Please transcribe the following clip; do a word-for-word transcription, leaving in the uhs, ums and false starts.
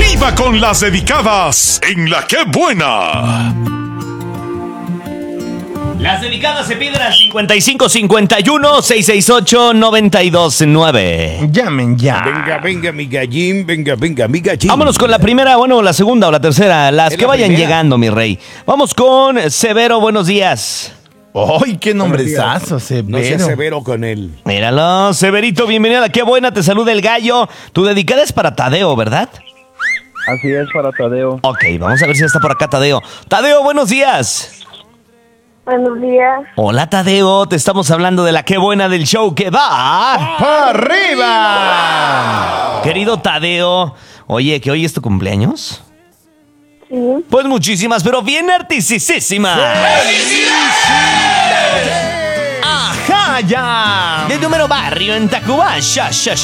arriba con las dedicadas en La Qué Buena! Las dedicadas se piden al cincuenta y cinco cincuenta y uno seiscientos sesenta y ocho noventa y dos nueve. Llamen ya. Venga, venga, mi gallín, venga, venga, mi gallín. Vámonos con la primera, bueno, la segunda o la tercera, las Es que la vayan primera. llegando, mi rey. Vamos con Severo, buenos días. ¡Ay, qué nombrezazo, Severo! No seas severo con él. Míralo, Severito, bienvenido a La Qué Buena, te saluda el gallo. Tu dedicada es para Tadeo, ¿verdad? Así es, para Tadeo. Ok, vamos a ver si está por acá Tadeo. Tadeo, buenos días. Buenos días. Hola, Tadeo, te estamos hablando de La Qué Buena del show que va ¡Para arriba! Querido Tadeo, oye, ¿que hoy es tu cumpleaños? Sí. Pues muchísimas, pero bien artistísimas. ¡Ajá, ya! De número barrio en Tacubaya, sha, sha,